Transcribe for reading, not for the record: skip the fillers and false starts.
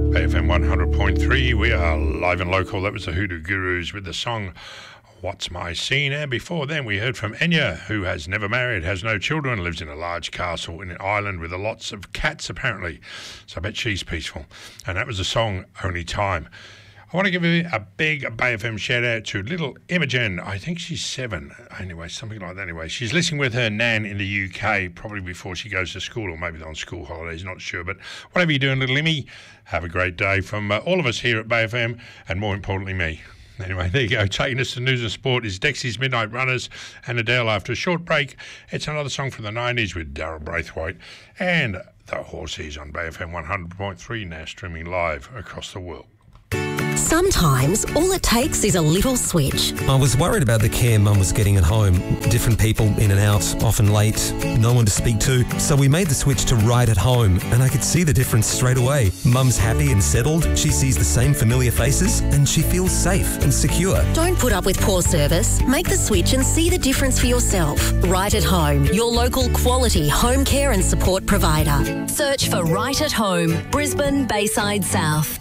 AFM 100.3, we are live and local. That was the Hoodoo Gurus with the song What's My Scene? And before then we heard from Enya, who has never married, has no children, lives in a large castle in an island with lots of cats apparently. So I bet she's peaceful. And that was the song Only Time. I want to give you a big Bay FM shout out to little Imogen. I think she's 7. Anyway, something like that. Anyway, she's listening with her nan in the UK, probably before she goes to school, or maybe they're on school holidays, not sure. But whatever you're doing, little Immy, have a great day from all of us here at Bay FM, and more importantly, me. Anyway, there you go. Taking us to news and sport is Dexy's Midnight Runners and Adele. After a short break, it's another song from the 90s with Daryl Braithwaite and the Horsies on Bay FM 100.3, now streaming live across the world. Sometimes all it takes is a little switch. I was worried about the care Mum was getting at home. Different people in and out, often late, no one to speak to. So we made the switch to Right at Home, and I could see the difference straight away. Mum's happy and settled, she sees the same familiar faces, and she feels safe and secure. Don't put up with poor service. Make the switch and see the difference for yourself. Right at Home, your local quality home care and support provider. Search for Right at Home, Brisbane, Bayside South.